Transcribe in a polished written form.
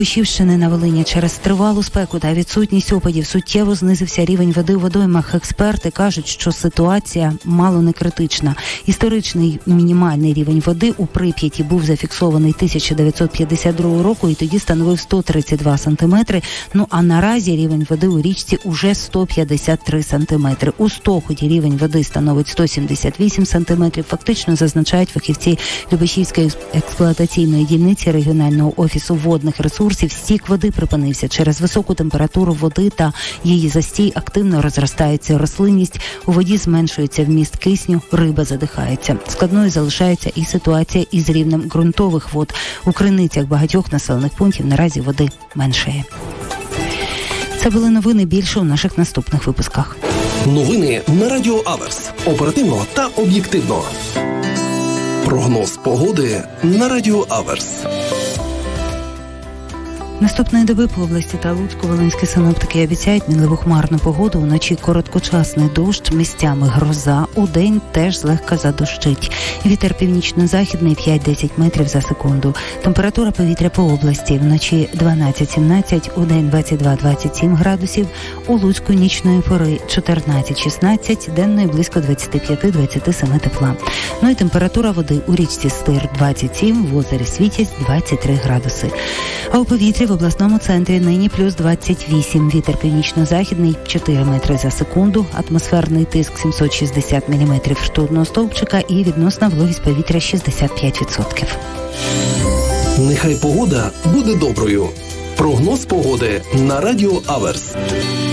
Львівщини на Волині через тривалу спеку та відсутність опадів суттєво знизився рівень води у водоймах. Експерти кажуть, що ситуація мало не критична. Історичний мінімальний рівень води у Прип'яті був зафіксований 1952 року і тоді становив 132 сантиметри. Ну а наразі рівень води у річці уже 153 сантиметри. У Стоході рівень води становить 178 сантиметрів. Фактично, зазначають фахівці Любешівської експлуатаційної дільниці регіонального офісу водних ресурсів, стік води припинився. Через високу температуру води та її застій активно розростається рослинність, у воді зменшується вміст кисню, риба задихається. Складною залишається і ситуація із рівнем ґрунтових вод. У криницях багатьох населених пунктів наразі води меншає. Це були новини, більше у наших наступних випусках. Новини на Радіо Аверс. Оперативно та об'єктивно. Прогноз погоди на Радіо Аверс. Наступної доби по області та Луцьку волинські синоптики обіцяють мінливу хмарну погоду. Вночі короткочасний дощ, місцями гроза. Удень теж злегка задощить. Вітер північно-західний 5-10 метрів за секунду. Температура повітря по області. Вночі 12-17, удень 22-27 градусів. У Луцьку нічної пори 14-16, денної близько 25-27 тепла. Ну і температура води у річці Стир 27, в озері Світязь 23 градуси. А у повітрі в обласному центрі нині плюс 28, вітер північно-західний 4 метри за секунду, атмосферний тиск 760 мм ртутного стовпчика і відносна вологість повітря 65%. Нехай погода буде доброю. Прогноз погоди на Радіо Аверс.